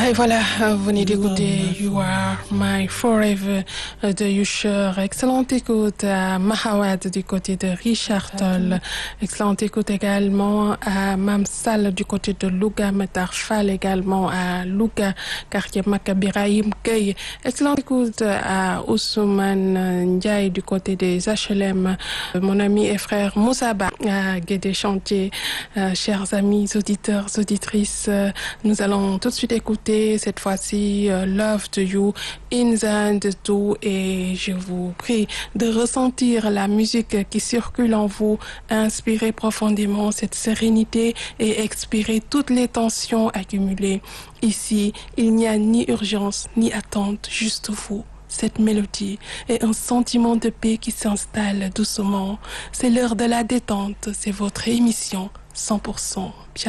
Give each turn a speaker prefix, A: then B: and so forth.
A: Et voilà, vous venez d'écouter You Are My Forever de Usher. Excellente écoute à Mahawad du côté de Richard Toll. Excellente écoute également à Mamsal du côté de Louga, Matar Fall également à Louga, quartier Makabiraïm Gueye. Excellente écoute à Ousmane Ndiaye du côté des HLM. Mon ami et frère Moussaba à Guédé Chantier. Chers amis auditeurs, auditrices, nous allons tout de suite écouter cette fois-ci Love to You in the Undertow et je vous prie de ressentir la musique qui circule en vous, inspirez profondément cette sérénité et expirez toutes les tensions accumulées. Ici, il n'y a ni urgence ni attente, juste vous. Cette mélodie et un sentiment de paix qui s'installe doucement. C'est l'heure de la détente, c'est votre émission 100% bien.